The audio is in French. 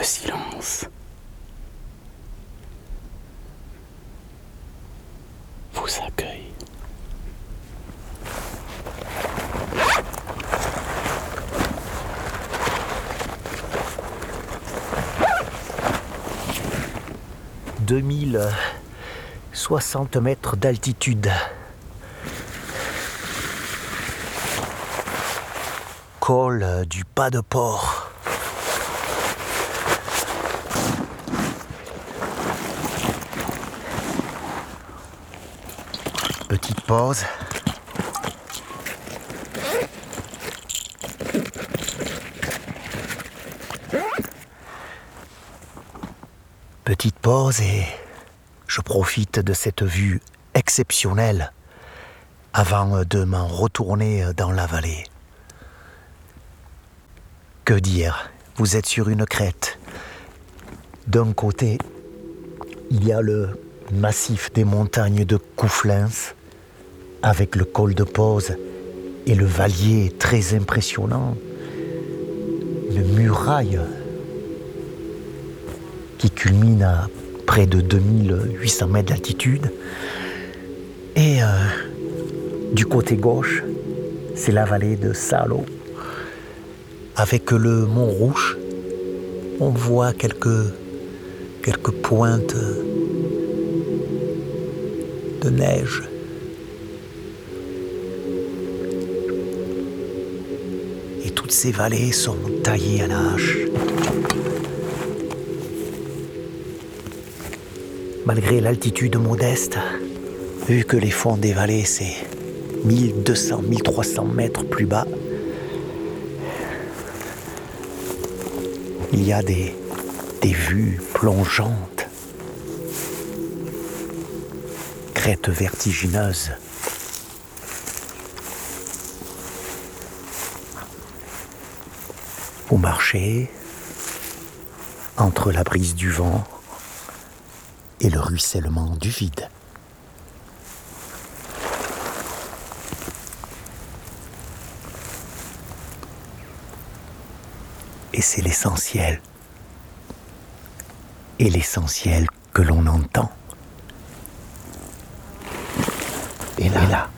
silence vous accueille. « 2060 mètres d'altitude. Col du Pas de Port. Petite pause. Petite pause et je profite de cette vue exceptionnelle avant de m'en retourner dans la vallée. Que dire? Vous êtes sur une crête. D'un côté, il y a le massif des montagnes de Couflins avec le col de Pose et le Vallier très impressionnant. Une muraille qui culmine à près de 2800 mètres d'altitude. Et du côté gauche, c'est la vallée de Salo. Avec le Mont Rouge, on voit quelques pointes de neige. Et toutes ces vallées sont taillées à la hache. Malgré l'altitude modeste, vu que les fonds des vallées c'est 1200-1300 mètres plus bas, il y a des vues plongeantes, crêtes vertigineuses. Vous marchez entre la brise du vent et le ruissellement du vide. Et c'est l'essentiel. Et l'essentiel que l'on entend. Et là.